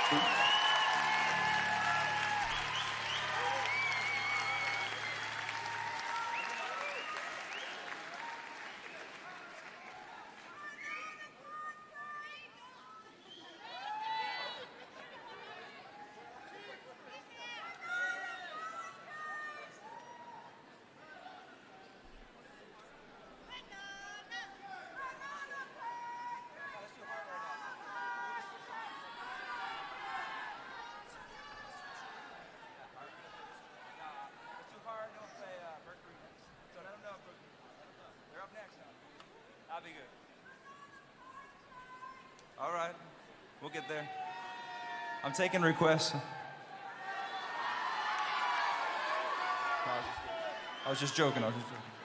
I'll be good. All right, we'll get there. I'm taking requests. I was just joking.